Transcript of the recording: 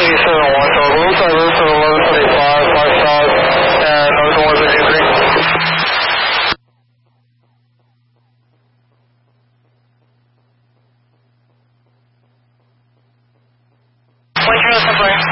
87 1, so roadside route to 1175, 5 south, and those ones in green. 10 subway.